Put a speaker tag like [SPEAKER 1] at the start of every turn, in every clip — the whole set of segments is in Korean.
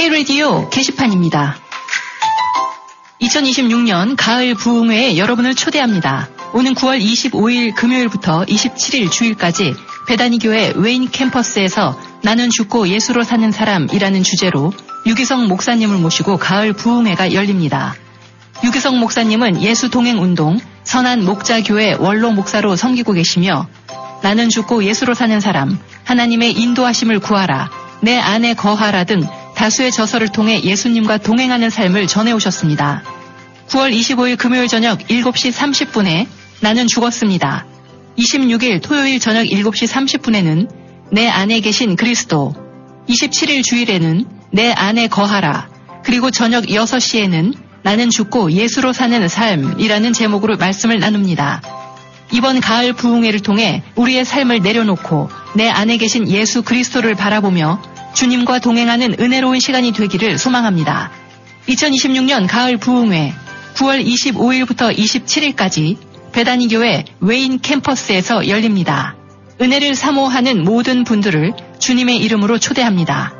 [SPEAKER 1] K-라디오 게시판입니다. 2026년 가을 부흥회에 여러분을 초대합니다. 오는 9월 25일 금요일부터 27일 주일까지 베다니교회 웨인 캠퍼스에서 나는 죽고 예수로 사는 사람이라는 주제로 유기성 목사님을 모시고 가을 부흥회가 열립니다. 유기성 목사님은 예수 동행운동 선한 목자교회 원로 목사로 섬기고 계시며 나는 죽고 예수로 사는 사람, 하나님의 인도하심을 구하라, 내 안에 거하라 등 다수의 저서를 통해 예수님과 동행하는 삶을 전해오셨습니다. 9월 25일 금요일 저녁 7시 30분에 나는 죽었습니다. 26일 토요일 저녁 7시 30분에는 내 안에 계신 그리스도, 27일 주일에는 내 안에 거하라, 그리고 저녁 6시에는 나는 죽고 예수로 사는 삶이라는 제목으로 말씀을 나눕니다. 이번 가을 부흥회를 통해 우리의 삶을 내려놓고 내 안에 계신 예수 그리스도를 바라보며 주님과 동행하는 은혜로운 시간이 되기를 소망합니다. 2026년 가을 부흥회 9월 25일부터 27일까지 베다니교회 웨인 캠퍼스에서 열립니다. 은혜를 사모하는 모든 분들을 주님의 이름으로 초대합니다.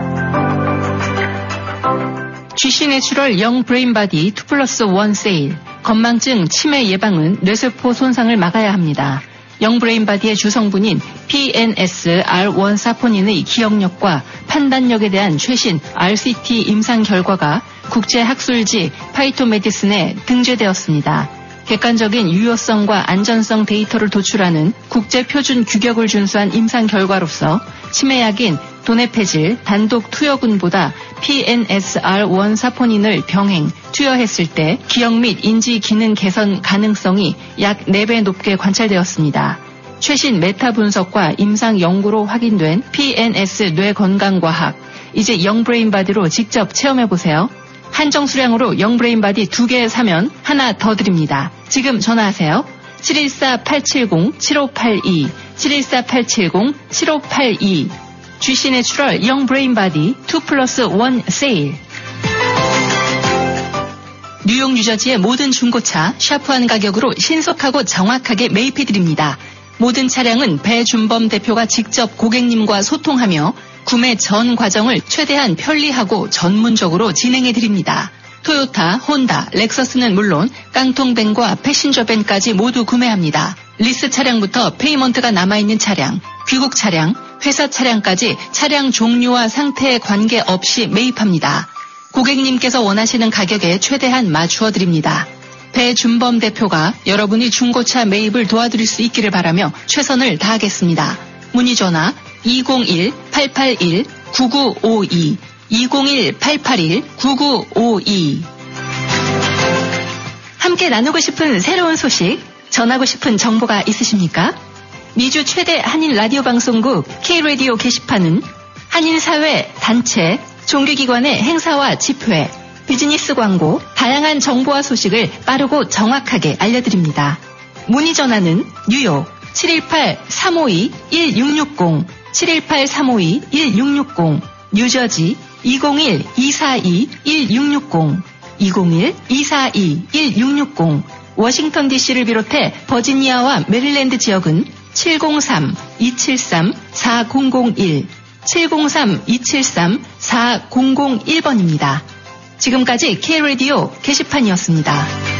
[SPEAKER 1] GC 내추럴 영 브레인바디 2+1 세일. 건망증 치매 예방은 뇌세포 손상을 막아야 합니다. 영브레인바디의 주성분인 PNS-R1 사포닌의 기억력과 판단력에 대한 최신 RCT 임상 결과가 국제학술지 파이토메디슨에 등재되었습니다. 객관적인 유효성과 안전성 데이터를 도출하는 국제표준 규격을 준수한 임상 결과로서 치매약인 도네페질 단독 투여군보다 PNS-R1 사포닌을 병행, 투여했을 때 기억 및 인지 기능 개선 가능성이 약 4배 높게 관찰되었습니다. 최신 메타 분석과 임상 연구로 확인된 PNS 뇌 건강과학, 이제 영브레인바디로 직접 체험해보세요. 한정 수량으로 영브레인바디 2개 사면 하나 더 드립니다. 지금 전화하세요. 714-870-7582, 714-870-7582. GC 내추럴 영 브레인바디 2+1 세일. 뉴욕 뉴저지의 모든 중고차 샤프한 가격으로 신속하고 정확하게 매입해드립니다. 모든 차량은 배준범 대표가 직접 고객님과 소통하며 구매 전 과정을 최대한 편리하고 전문적으로 진행해드립니다. 토요타, 혼다, 렉서스는 물론 깡통밴과 패신저밴까지 모두 구매합니다. 리스 차량부터 페이먼트가 남아있는 차량, 귀국 차량, 회사 차량까지 차량 종류와 상태에 관계없이 매입합니다. 고객님께서 원하시는 가격에 최대한 맞추어 드립니다. 배준범 대표가 여러분이 중고차 매입을 도와드릴 수 있기를 바라며 최선을 다하겠습니다. 문의 전화 201-881-9952, 201-881-9952. 함께 나누고 싶은 새로운 소식, 전하고 싶은 정보가 있으십니까? 미주 최대 한인 라디오 방송국 K-라디오 게시판은 한인사회, 단체, 종교기관의 행사와 집회, 비즈니스 광고, 다양한 정보와 소식을 빠르고 정확하게 알려드립니다. 문의 전화는 뉴욕 718-352-1660, 718-352-1660, 뉴저지 201-242-1660, 201-242-1660, 워싱턴 DC를 비롯해 버지니아와 메릴랜드 지역은 703-273-4001, 703-273-4001번입니다. 지금까지 K-라디오 게시판이었습니다.